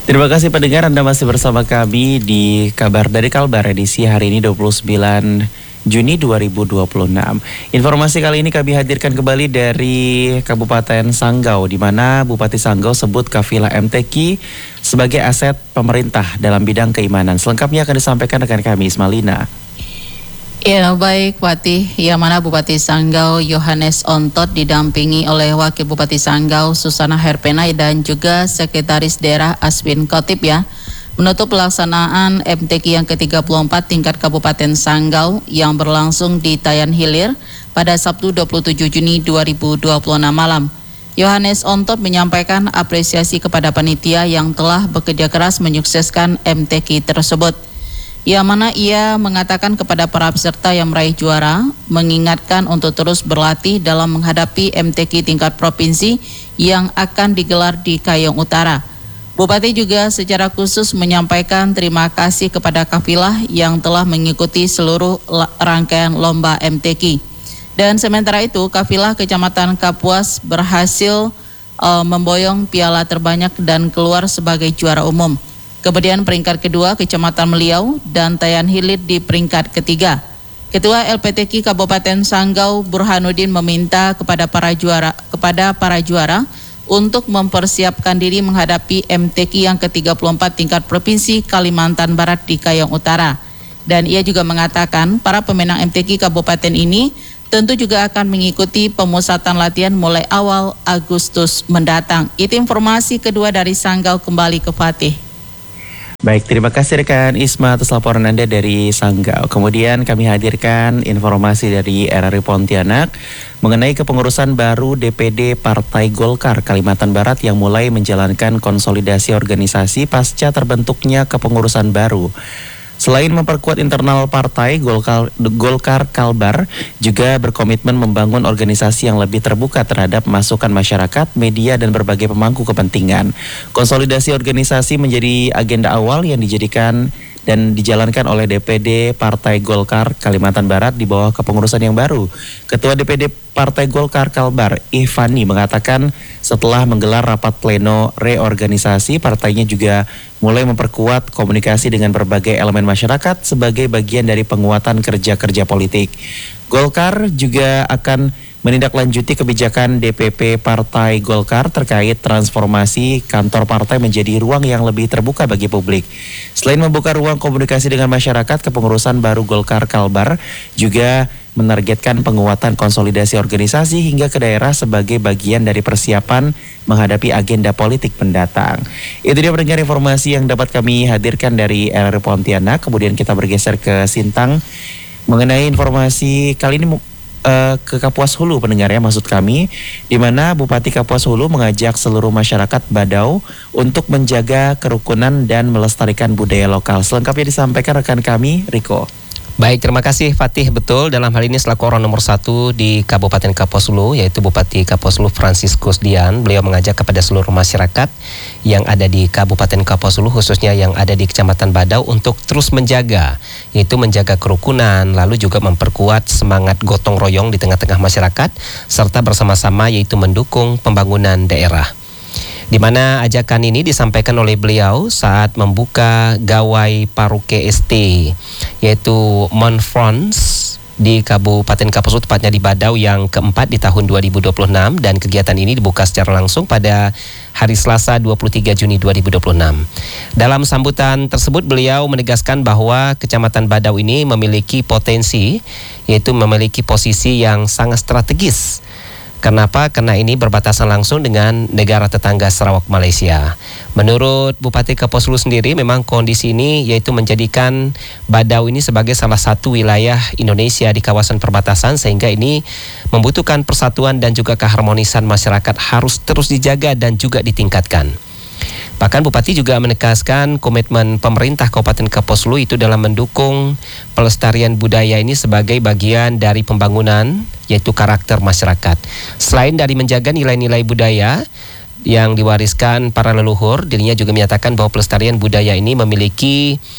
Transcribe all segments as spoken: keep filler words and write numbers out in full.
Terima kasih pendengar, Anda masih bersama kami di Kabar dari Kalbar edisi hari ini dua puluh sembilan Juni dua ribu dua puluh enam. Informasi kali ini kami hadirkan kembali dari Kabupaten Sanggau, di mana Bupati Sanggau sebut kafilah M T Q sebagai aset pemerintah dalam bidang keimanan. Selengkapnya akan disampaikan rekan kami Ismalina. Ya, baik Fatih, yang mana Bupati Sanggau Yohanes Ontot didampingi oleh Wakil Bupati Sanggau Susana Herpenay dan juga Sekretaris Daerah Aswin Khotib ya, menutup pelaksanaan M T Q yang ke tiga puluh empat tingkat Kabupaten Sanggau yang berlangsung di Tayan Hilir pada Sabtu dua puluh tujuh Juni dua ribu dua puluh enam malam. Yohanes Ontot menyampaikan apresiasi kepada panitia yang telah bekerja keras menyukseskan M T Q tersebut. Yang mana ia mengatakan kepada para peserta yang meraih juara, mengingatkan untuk terus berlatih dalam menghadapi M T Q tingkat provinsi yang akan digelar di Kayong Utara. Bupati juga secara khusus menyampaikan terima kasih kepada kafilah yang telah mengikuti seluruh rangkaian lomba M T Q. Dan sementara itu, kafilah Kecamatan Kapuas berhasil uh, memboyong piala terbanyak dan keluar sebagai juara umum. Kemudian peringkat kedua Kecamatan Meliau dan Tayan Hilir di peringkat ketiga. Ketua L P T Q Kabupaten Sanggau Burhanuddin meminta kepada para juara kepada para juara untuk mempersiapkan diri menghadapi M T Q yang ke tiga puluh empat tingkat Provinsi Kalimantan Barat di Kayong Utara. Dan ia juga mengatakan para pemenang M T Q kabupaten ini tentu juga akan mengikuti pemusatan latihan mulai awal Agustus mendatang. Itu informasi kedua dari Sanggau, kembali ke Fatih. Baik, terima kasih rekan Isma atas laporan Anda dari Sanggau. Kemudian kami hadirkan informasi dari R R I Pontianak mengenai kepengurusan baru D P D Partai Golkar Kalimantan Barat yang mulai menjalankan konsolidasi organisasi pasca terbentuknya kepengurusan baru. Selain memperkuat internal partai, Golkar, Golkar Kalbar juga berkomitmen membangun organisasi yang lebih terbuka terhadap masukan masyarakat, media, dan berbagai pemangku kepentingan. Konsolidasi organisasi menjadi agenda awal yang dijadikan dan dijalankan oleh D P D Partai Golkar Kalimantan Barat di bawah kepengurusan yang baru. Ketua D P D Partai Golkar Kalbar, Ivani, mengatakan setelah menggelar rapat pleno reorganisasi, partainya juga mulai memperkuat komunikasi dengan berbagai elemen masyarakat sebagai bagian dari penguatan kerja-kerja politik. Golkar juga akan menindaklanjuti kebijakan D P P Partai Golkar terkait transformasi kantor partai menjadi ruang yang lebih terbuka bagi publik. Selain membuka ruang komunikasi dengan masyarakat, kepengurusan baru Golkar Kalbar juga menargetkan penguatan konsolidasi organisasi hingga ke daerah sebagai bagian dari persiapan menghadapi agenda politik mendatang. Itu dia pendengar informasi yang dapat kami hadirkan dari R R I Pontianak. Kemudian kita bergeser ke Sintang mengenai informasi kali ini uh, ke Kapuas Hulu, pendengar ya, maksud kami, di mana Bupati Kapuas Hulu mengajak seluruh masyarakat Badau untuk menjaga kerukunan dan melestarikan budaya lokal. Selengkapnya disampaikan rekan kami, Riko. Baik, terima kasih Fatih. Betul, dalam hal ini selaku orang nomor satu di Kabupaten Kapuas Hulu, yaitu Bupati Kapuas Hulu Franciscus Dian, beliau mengajak kepada seluruh masyarakat yang ada di Kabupaten Kapuas Hulu, khususnya yang ada di Kecamatan Badau, untuk terus menjaga, yaitu menjaga kerukunan, lalu juga memperkuat semangat gotong royong di tengah-tengah masyarakat, serta bersama-sama yaitu mendukung pembangunan daerah. Di mana ajakan ini disampaikan oleh beliau saat membuka gawai Paruke S T, yaitu Monfrons di Kabupaten Kapuas Hulu, tepatnya di Badau, yang keempat di tahun dua ribu dua puluh enam, dan kegiatan ini dibuka secara langsung pada hari Selasa dua puluh tiga Juni dua ribu dua puluh enam. Dalam sambutan tersebut beliau menegaskan bahwa Kecamatan Badau ini memiliki potensi, yaitu memiliki posisi yang sangat strategis. Kenapa? Karena ini berbatasan langsung dengan negara tetangga Sarawak, Malaysia. Menurut Bupati Kapuas Hulu sendiri, memang kondisi ini yaitu menjadikan Badau ini sebagai salah satu wilayah Indonesia di kawasan perbatasan, sehingga ini membutuhkan persatuan dan juga keharmonisan masyarakat harus terus dijaga dan juga ditingkatkan. Bahkan Bupati juga menegaskan komitmen pemerintah Kabupaten Kapuas Hulu itu dalam mendukung pelestarian budaya ini sebagai bagian dari pembangunan, yaitu karakter masyarakat. Selain dari menjaga nilai-nilai budaya yang diwariskan para leluhur, dirinya juga menyatakan bahwa pelestarian budaya ini memiliki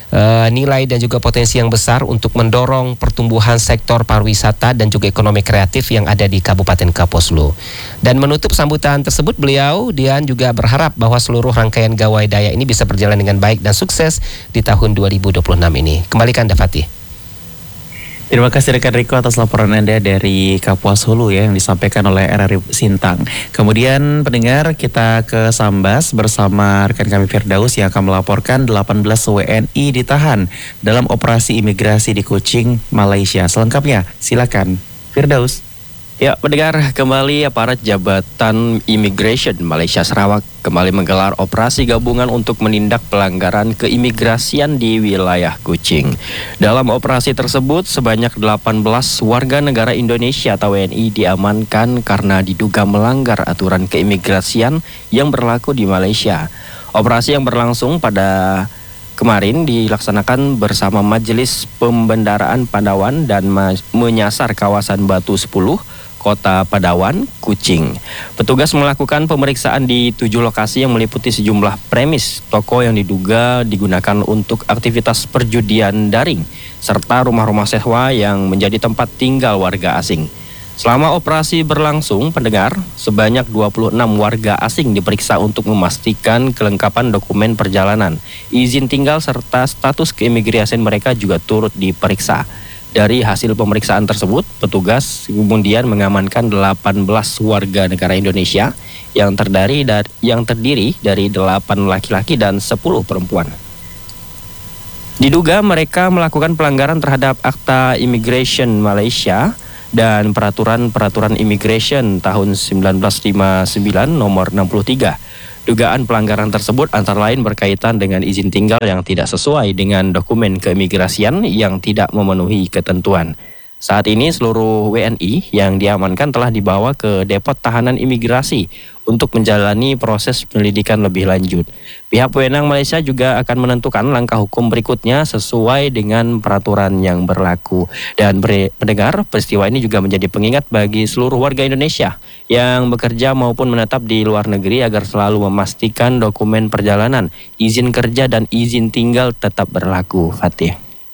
uh, nilai dan juga potensi yang besar untuk mendorong pertumbuhan sektor pariwisata dan juga ekonomi kreatif yang ada di Kabupaten Kapuasulu. Dan menutup sambutan tersebut, beliau Dian juga berharap bahwa seluruh rangkaian gawai daya ini bisa berjalan dengan baik dan sukses di tahun dua ribu dua puluh enam ini. Kembali ke Anda, Fatih. Terima kasih rekan Riko atas laporan Anda dari Kapuasulu ya yang disampaikan oleh R R I Sintang. Kemudian pendengar, kita ke Sambas bersama rekan kami Firdaus yang akan melaporkan delapan belas W N I ditahan dalam operasi imigrasi di Kuching, Malaysia. Selengkapnya silakan Firdaus. Ya, pendengar, kembali aparat Jabatan Immigration Malaysia Sarawak kembali menggelar operasi gabungan untuk menindak pelanggaran keimigrasian di wilayah Kuching. Dalam operasi tersebut, sebanyak delapan belas warga negara Indonesia atau W N I diamankan karena diduga melanggar aturan keimigrasian yang berlaku di Malaysia. Operasi yang berlangsung pada kemarin dilaksanakan bersama Majelis Pembendaraan Padawan dan menyasar kawasan Batu sepuluh, Kota Padawan, Kuching. Petugas melakukan pemeriksaan di tujuh lokasi yang meliputi sejumlah premis toko yang diduga digunakan untuk aktivitas perjudian daring, serta rumah-rumah sewa yang menjadi tempat tinggal warga asing. Selama operasi berlangsung, pendengar, sebanyak dua puluh enam warga asing diperiksa untuk memastikan kelengkapan dokumen perjalanan, izin tinggal serta status keimigrasian mereka juga turut diperiksa. Dari hasil pemeriksaan tersebut, petugas kemudian mengamankan delapan belas warga negara Indonesia yang terdiri dari yang terdiri dari delapan laki-laki dan sepuluh perempuan. Diduga mereka melakukan pelanggaran terhadap Akta Immigration Malaysia dan Peraturan-Peraturan Immigration tahun seribu sembilan ratus lima puluh sembilan nomor enam puluh tiga. Dugaan pelanggaran tersebut antara lain berkaitan dengan izin tinggal yang tidak sesuai dengan dokumen keimigrasian yang tidak memenuhi ketentuan. Saat ini seluruh W N I yang diamankan telah dibawa ke Depot Tahanan Imigrasi untuk menjalani proses penyelidikan lebih lanjut. Pihak wewenang Malaysia juga akan menentukan langkah hukum berikutnya sesuai dengan peraturan yang berlaku. Dan pendengar, peristiwa ini juga menjadi pengingat bagi seluruh warga Indonesia yang bekerja maupun menetap di luar negeri agar selalu memastikan dokumen perjalanan, izin kerja dan izin tinggal tetap berlaku. Fatih.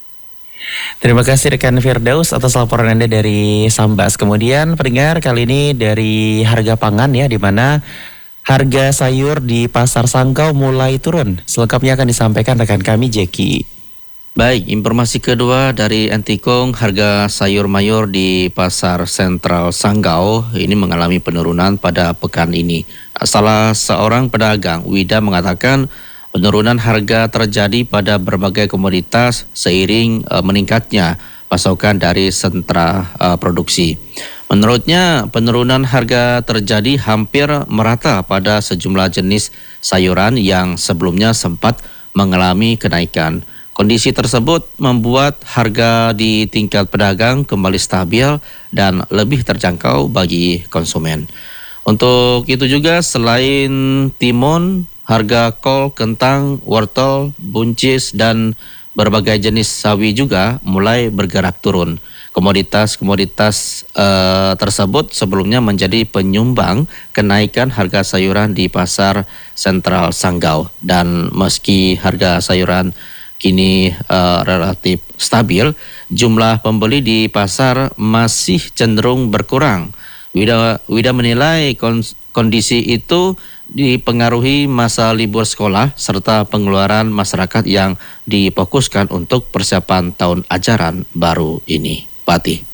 Terima kasih rekan Firdaus atas laporan Anda dari Sambas. Kemudian pendengar, kali ini dari harga pangan ya, di mana harga sayur di Pasar Sanggau mulai turun. Selengkapnya akan disampaikan rekan kami Jeki. Baik, informasi kedua dari Antikong, harga sayur mayur di Pasar Sentral Sanggau ini mengalami penurunan pada pekan ini. Salah seorang pedagang, Wida, mengatakan penurunan harga terjadi pada berbagai komoditas seiring uh, meningkatnya pasokan dari sentra uh, produksi. Menurutnya, penurunan harga terjadi hampir merata pada sejumlah jenis sayuran yang sebelumnya sempat mengalami kenaikan. Kondisi tersebut membuat harga di tingkat pedagang kembali stabil dan lebih terjangkau bagi konsumen. Untuk itu juga, selain timun, harga kol, kentang, wortel, buncis, dan berbagai jenis sawi juga mulai bergerak turun. Komoditas-komoditas uh, tersebut sebelumnya menjadi penyumbang kenaikan harga sayuran di Pasar Sentral Sanggau. Dan meski harga sayuran kini uh, relatif stabil, jumlah pembeli di pasar masih cenderung berkurang. Wida, Wida menilai kons- kondisi itu dipengaruhi masa libur sekolah serta pengeluaran masyarakat yang difokuskan untuk persiapan tahun ajaran baru ini. Pati.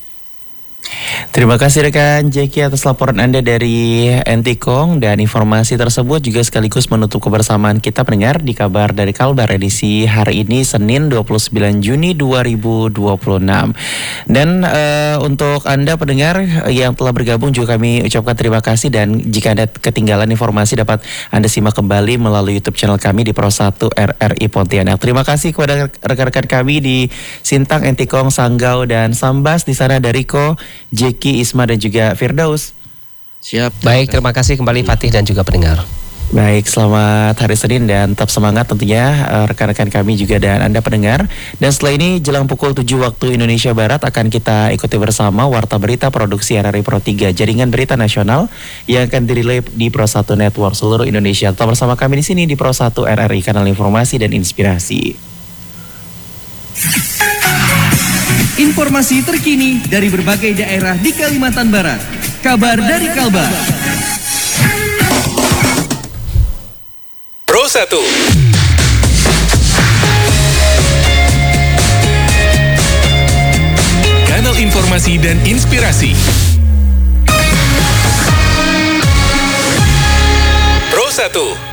Terima kasih rekan Jeki atas laporan Anda dari Antikong, dan informasi tersebut juga sekaligus menutup kebersamaan kita pendengar di kabar dari Kalbar edisi hari ini Senin dua puluh sembilan Juni dua ribu dua puluh enam. Dan uh, untuk Anda pendengar yang telah bergabung juga kami ucapkan terima kasih, dan jika Anda ketinggalan informasi dapat Anda simak kembali melalui YouTube channel kami di Pro satu R R I Pontianak. Terima kasih kepada rekan-rekan kami di Sintang, Antikong, Sanggau, dan Sambas. Di sana ada Riko, Jeki, Isma, dan juga Firdaus. Siap. Baik, terima kasih kembali Fatih dan juga pendengar. Baik, selamat hari Senin dan tetap semangat tentunya uh, rekan-rekan kami juga dan Anda pendengar. Dan setelah ini jelang pukul tujuh waktu Indonesia Barat akan kita ikuti bersama Warta Berita Produksi R R I Pro tiga, jaringan berita nasional yang akan dirilai di Pro satu Network seluruh Indonesia. Tetap bersama kami di sini di Pro satu R R I, kanal informasi dan inspirasi. Informasi terkini dari berbagai daerah di Kalimantan Barat. Kabar dari Kalbar. Pro satu. Kanal informasi dan inspirasi. Pro satu.